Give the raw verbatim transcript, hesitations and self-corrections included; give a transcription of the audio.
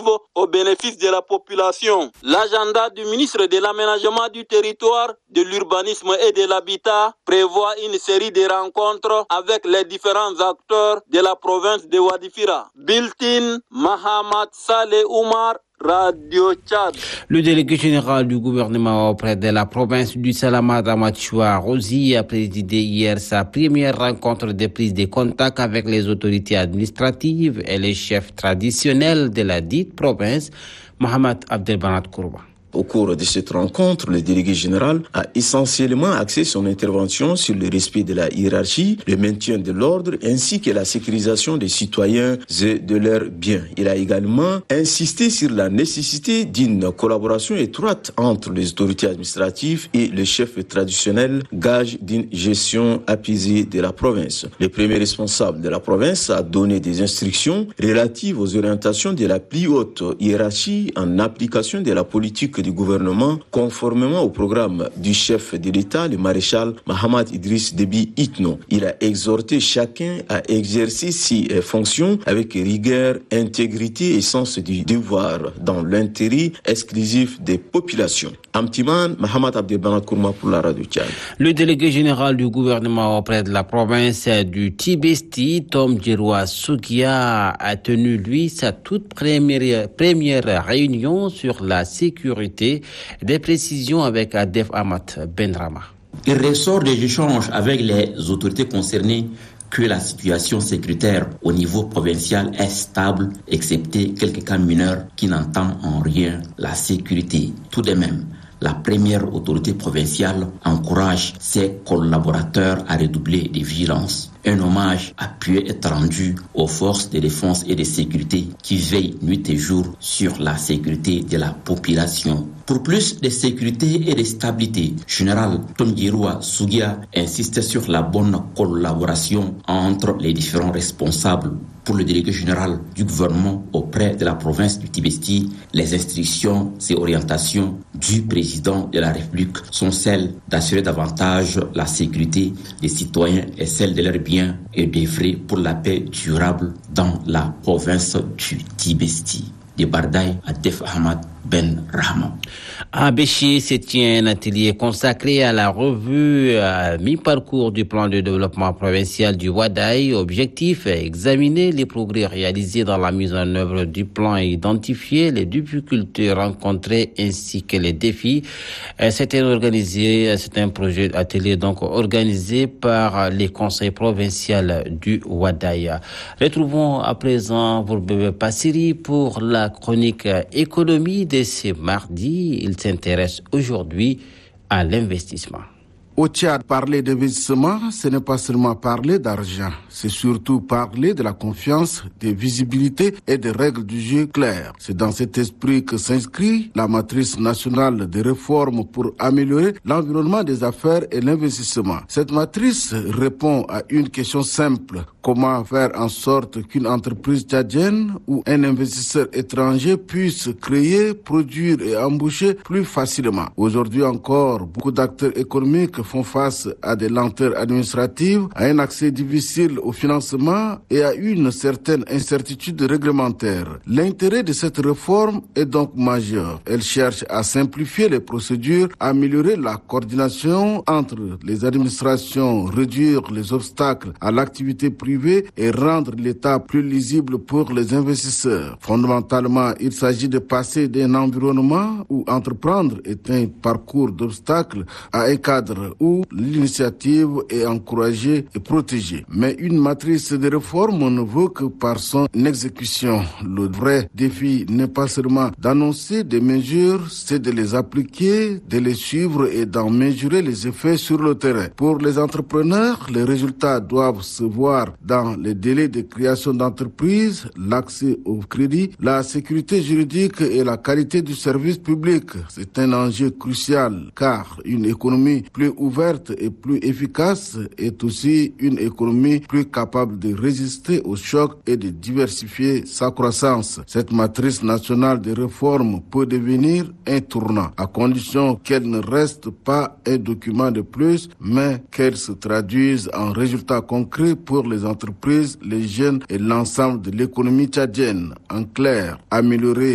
au bénéfice de la population. L'agenda du ministre de l'Aménagement du territoire, de l'urbanisme et de l'habitat prévoit une série de rencontres avec les différents acteurs de la province de Wadifira. Biltin Mahamad Saleh Oumar, Radio Tchad. Le délégué général du gouvernement auprès de la province du Salamata, Machoua Rosi, a présidé hier sa première rencontre de prise de contact avec les autorités administratives et les chefs traditionnels de la dite province, Mohamed Abdelbanat Kourba. Au cours de cette rencontre, le délégué général a essentiellement axé son intervention sur le respect de la hiérarchie, le maintien de l'ordre ainsi que la sécurisation des citoyens et de leurs biens. Il a également insisté sur la nécessité d'une collaboration étroite entre les autorités administratives et les chefs traditionnels, gage d'une gestion apaisée de la province. Le premier responsable de la province a donné des instructions relatives aux orientations de la plus haute hiérarchie en application de la politique du gouvernement, conformément au programme du chef de l'État, le maréchal Mahamad Idriss Déby Itno. Il a exhorté chacun à exercer ses fonctions avec rigueur, intégrité et sens du devoir dans l'intérêt exclusif des populations. Amtiman, Mohamed Abdelbanat Kourma pour la Radio Tchad. Le délégué général du gouvernement auprès de la province du Tibesti, Tom Djiroua Soukia, a tenu, lui, sa toute première, première réunion sur la sécurité. Des précisions avec Adef Ahmad Benrama. Il ressort des échanges avec les autorités concernées que la situation sécuritaire au niveau provincial est stable, excepté quelques cas mineurs qui n'entament en rien la sécurité. Tout de même, la première autorité provinciale encourage ses collaborateurs à redoubler de vigilance. Un hommage a pu être rendu aux forces de défense et de sécurité qui veillent nuit et jour sur la sécurité de la population. Pour plus de sécurité et de stabilité, Général Tom Djiroua Soukia insiste sur la bonne collaboration entre les différents responsables. Pour le délégué général du gouvernement auprès de la province du Tibesti, les instructions et orientations du président de la République sont celles d'assurer davantage la sécurité des citoyens et celle de leurs biens et d'œuvrer pour la paix durable dans la province du Tibesti. De Bardaï à Def Ahmad Ben Rahman. À Béchi se tient un atelier consacré à la revue à mi-parcours du plan de développement provincial du Wadaï. Objectif, examiner les progrès réalisés dans la mise en œuvre du plan et identifier les difficultés rencontrées ainsi que les défis. C'était organisé, c'est un projet atelier donc organisé par les conseils provinciaux du Wadaï. Retrouvons à présent pour Bébé Passiri pour la chronique économie de ce mardi. Il s'intéresse aujourd'hui à l'investissement. Au Tchad, parler d'investissement, ce n'est pas seulement parler d'argent, c'est surtout parler de la confiance, de visibilité et des règles du jeu claires. C'est dans cet esprit que s'inscrit la matrice nationale de réformes pour améliorer l'environnement des affaires et l'investissement. Cette matrice répond à une question simple: comment faire en sorte qu'une entreprise tchadienne ou un investisseur étranger puisse créer, produire et embaucher plus facilement. Aujourd'hui encore, beaucoup d'acteurs économiques font face à des lenteurs administratives, à un accès difficile au financement et à une certaine incertitude réglementaire. L'intérêt de cette réforme est donc majeur. Elle cherche à simplifier les procédures, améliorer la coordination entre les administrations, réduire les obstacles à l'activité privée et rendre l'État plus lisible pour les investisseurs. Fondamentalement, il s'agit de passer d'un environnement où entreprendre est un parcours d'obstacles à un cadre où l'initiative est encouragée et protégée. Mais une matrice de réforme ne vaut que par son exécution. Le vrai défi n'est pas seulement d'annoncer des mesures, c'est de les appliquer, de les suivre et d'en mesurer les effets sur le terrain. Pour les entrepreneurs, les résultats doivent se voir dans les délais de création d'entreprise, l'accès au crédit, la sécurité juridique et la qualité du service public. C'est un enjeu crucial car une économie plus ouverte et plus efficace est aussi une économie plus capable de résister aux chocs et de diversifier sa croissance. Cette matrice nationale de réforme peut devenir un tournant, à condition qu'elle ne reste pas un document de plus, mais qu'elle se traduise en résultats concrets pour les entreprises, les jeunes et l'ensemble de l'économie tchadienne. En clair, améliorer